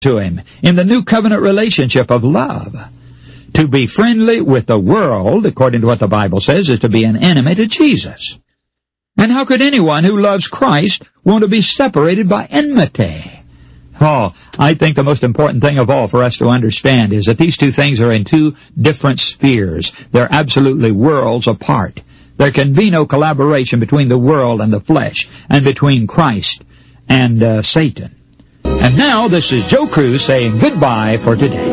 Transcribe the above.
to Him in the new covenant relationship of love. To be friendly with the world, according to what the Bible says, is to be an enemy to Jesus. And how could anyone who loves Christ want to be separated by enmity? Oh, I think the most important thing of all for us to understand is that these two things are in two different spheres. They're absolutely worlds apart. There can be no collaboration between the world and the flesh, and between Christ and Satan. And now, this is Joe Cruz saying goodbye for today.